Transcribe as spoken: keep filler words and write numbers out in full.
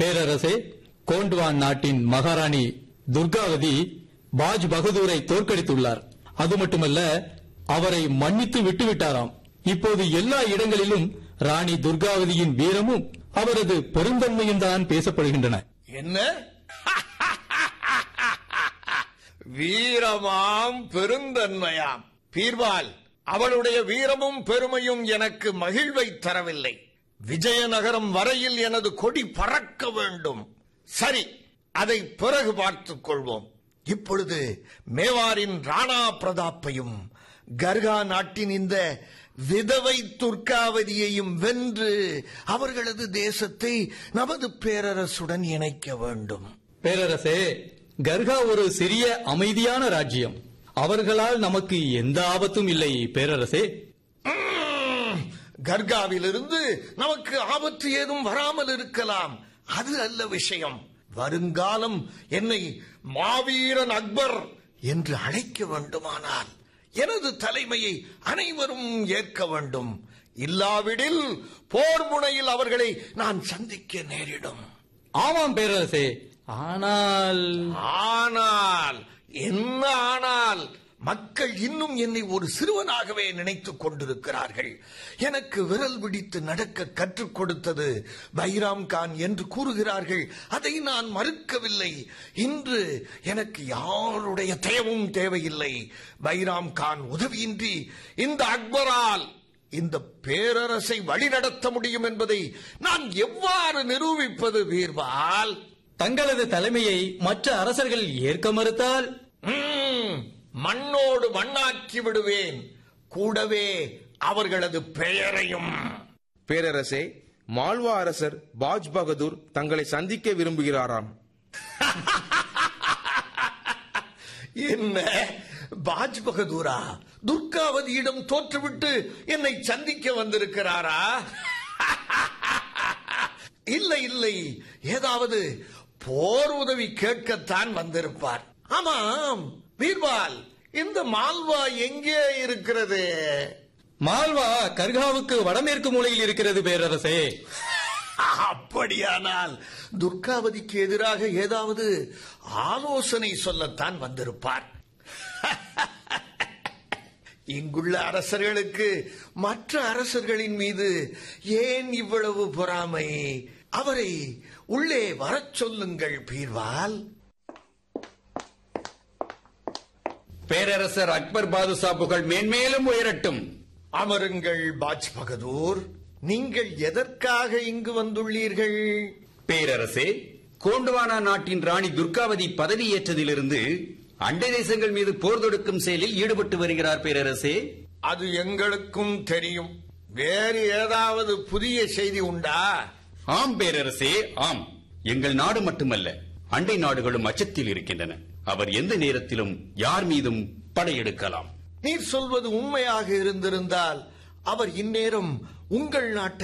பேரரசே, கோண்ட்வான் நாட்டின் மகாராணி துர்காவதி பாஜ் பகதூரை தோற்கடித்துள்ளார். அது மட்டுமல்ல, அவரை மன்னித்து விட்டுவிட்டாராம். இப்போது எல்லா இடங்களிலும் ராணி துர்காவதியின் வீரமும் அவரது பெருந்தன்மையும் தான் பேசப்படுகின்றன. என்ன வீரமாம் பெருந்தன்மையாம்? பீர்பால், அவளுடைய வீரமும் பெருமையும் எனக்கு மகிழ்வை தரவில்லை. விஜயநகரம் வரையில் எனது கொடி பறக்க வேண்டும். சரி, அதை பிறகு பார்த்துக் கொள்வோம். இப்பொழுது மேவாரின் ராணா பிரதாப்பையும் கர்கா நாட்டின் இந்த விதவை துர்காவதியையும் வென்று அவர்களது தேசத்தை நமது பேரரசுடன் இணைக்க வேண்டும். பேரரசே, கர்கா ஒரு சிறிய அமைதியான ராஜ்யம். அவர்களால் நமக்கு எந்த ஆபத்தும் இல்லை பேரரசே. கர்காவிலிருந்து நமக்கு ஆபத்து ஏதும் வராமல் இருக்கலாம். அது அல்ல விஷயம். வருங்காலம் என்னை மாவீரன் அக்பர் என்று அழைக்க வேண்டுமானால் எனது தலைமையை அனைவரும் ஏற்க வேண்டும். இல்லாவிடில் போர் முனையில் அவர்களை நான் சந்திக்க நேரிடும். ஆமாம் பேரரசே. ஆனால் ஆனால் என்ன ஆனால்? மக்கள் இன்னும் என்னை ஒரு சிறுவனாகவே நினைத்துக் கொண்டிருக்கிறார்கள். எனக்கு விரல் பிடித்து நடக்க கற்றுக் கொடுத்தது பைராம் கான் என்று கூறுகிறார்கள். அதை நான் மறுக்கவில்லை. இன்று எனக்கு யாருடைய தேவையும் தேவையில்லை. பைராம் கான் உதவியின்றி இந்த அக்பரால் இந்த பேரரசை வழிநடத்த முடியும் என்பதை நான் எவ்வாறு நிரூபிப்பது பீர்பால்? தங்களது தலைமையை மற்ற அரசர்கள் ஏற்க மறுத்தால் மண்ணோடு மண்ணாக்கி விடுவேன். கூடவே அவர்களது பெயரையும். பேரரசே, மால்வா அரசர் பாஜ் பகதூர் தங்களை சந்திக்க விரும்புகிறாராம். என்ன, பாஜ் பகதூரா துர்காவதியிடம் தோற்றுவிட்டு என்னை சந்திக்க வந்திருக்கிறாரா? இல்லை இல்லை, ஏதாவது போர் உதவி கேட்கத்தான் வந்திருப்பார். ஆமாம் பீர்பால், இந்த மால்வா எங்கே இருக்கிறது? மால்வா கர்காவுக்கு வடமேற்கு மூலையில் இருக்கிறது பேரரசே. அப்படியானால் துர்காவதிக்கு எதிராக ஏதாவது ஆலோசனை சொல்லத்தான் வந்திருப்பார். இங்குள்ள அரசர்களுக்கு மற்ற அரசர்களின் மீது ஏன் இவ்வளவு பொறாமை? அவரை உள்ளே வரச் சொல்லுங்கள் பீர்பால். பேரரசர் அக்பர் பாதுஷா புகழ் மேன்மேலும் உயரட்டும். அமருங்கள் பாஜ் பகதூர். நீங்கள் எதற்காக இங்கு வந்துள்ளீர்கள்? பேரரசே, கோண்ட்வானா நாட்டின் ராணி துர்காவதி பதவியேற்றதிலிருந்து அண்டை தேசங்கள் மீது போர் தொடுக்கும் செயலில் ஈடுபட்டு வருகிறார் பேரரசே. அது எங்களுக்கும் தெரியும். வேறு ஏதாவது புதிய செய்தி உண்டா? ஆம் பேரரசே, ஆம். எங்கள் நாடு மட்டுமல்ல, அண்டை நாடுகளும் அச்சத்தில் இருக்கின்றன. அவர் எந்த நேரத்திலும் யார் மீதும் படையெடுக்கலாம். நீர் சொல்வது உண்மையாக இருந்திருந்தால் அவர் இந்நேரம் உங்கள் நாட்டை